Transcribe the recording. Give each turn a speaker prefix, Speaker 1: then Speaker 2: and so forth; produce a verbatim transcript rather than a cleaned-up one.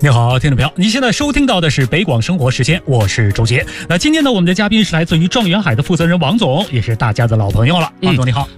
Speaker 1: 你好，听众朋友，你现在收听到的是北广生活时间，我是周杰。那今天呢，我们的嘉宾是来自于状元海的负责人王总，也是大家的老朋友了。王总你好。